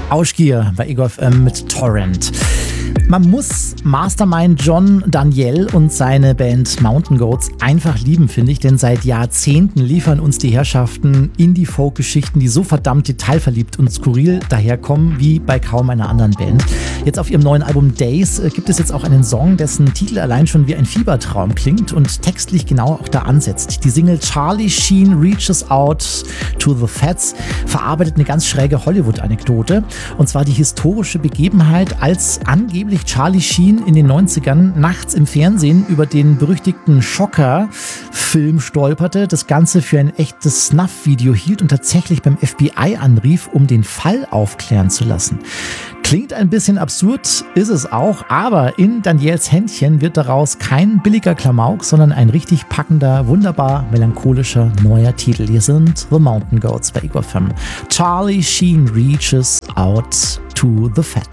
Auschgier bei Ego FM mit Torrent. Man muss Mastermind John Daniel und seine Band Mountain Goats einfach lieben, finde ich, denn seit Jahrzehnten liefern uns die Herrschaften Indie-Folk-Geschichten, die so verdammt detailverliebt und skurril daherkommen wie bei kaum einer anderen Band. Jetzt auf ihrem neuen Album Days gibt es jetzt auch einen Song, dessen Titel allein schon wie ein Fiebertraum klingt und textlich genau auch da ansetzt. Die Single Charlie Sheen Reaches Out to the Fats verarbeitet eine ganz schräge Hollywood-Anekdote, und zwar die historische Begebenheit, als angeblich Charlie Sheen in den 90ern nachts im Fernsehen über den berüchtigten Schocker-Film stolperte, das Ganze für ein echtes Snuff-Video hielt und tatsächlich beim FBI anrief, um den Fall aufklären zu lassen. Klingt ein bisschen absurd, ist es auch, aber in Daniels Händchen wird daraus kein billiger Klamauk, sondern ein richtig packender, wunderbar melancholischer neuer Titel. Hier sind The Mountain Goats bei Ego FM. Charlie Sheen Reaches Out to the Fat.